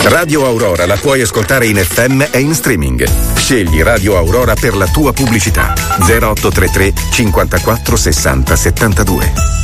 Radio Aurora la puoi ascoltare in FM e in streaming. Scegli Radio Aurora per la tua pubblicità. 0833 54 60 72.